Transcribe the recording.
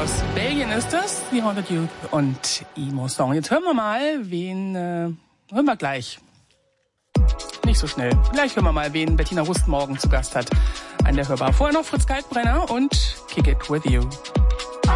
aus Belgien ist das, The Haunted Youth und Emo Song. Jetzt hören wir mal, wen hören wir gleich. Nicht so schnell. Gleich hören wir mal, wen Bettina Rust morgen zu Gast hat an der Hörbar. Vorher noch Fritz Kalkbrenner und Kick It With You.